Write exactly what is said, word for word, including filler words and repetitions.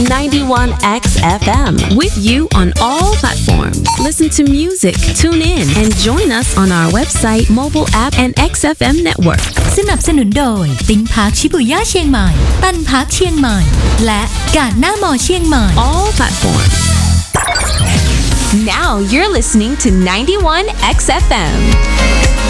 ninety-one X เอฟ เอ็ม with you on all platforms. Listen to music, tune in, and join us on our website, mobile app, and เอ็กซ์ เอฟ เอ็มnetwork. สนับสนุนโดยติ้งพาร์คชิบุย่าเชียงใหม่ตันพาร์คเชียงใหม่และกาดหน้ามอเชียงใหม่ All platforms. Now you're listening to ninety-one X เอฟ เอ็ม.